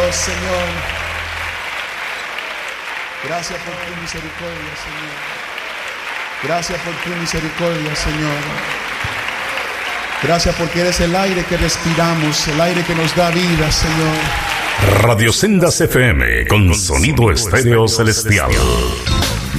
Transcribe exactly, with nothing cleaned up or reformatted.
Oh, Señor. Gracias por tu misericordia, Señor. Gracias por tu misericordia, Señor. Gracias porque eres el aire que respiramos, el aire que nos da vida, Señor. Radio Sendas F M con sonido estéreo celestial.